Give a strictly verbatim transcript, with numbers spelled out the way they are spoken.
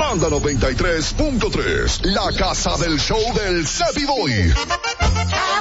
Banda noventa y tres punto tres, la casa del show del Cepi Boy.